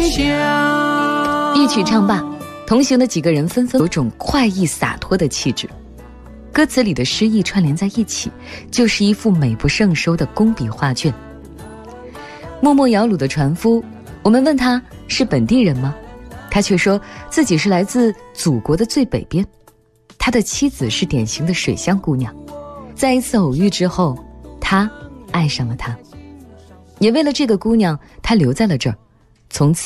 一曲唱罢，同行的几个人纷纷有种快意洒脱的气质。歌词里的诗意串联在一起，就是一幅美不胜收的工笔画卷。默默摇橹的船夫，我们问他是本地人吗？他却说自己是来自祖国的最北边。他的妻子是典型的水乡姑娘，在一次偶遇之后，他爱上了她，也为了这个姑娘，他留在了这儿，从此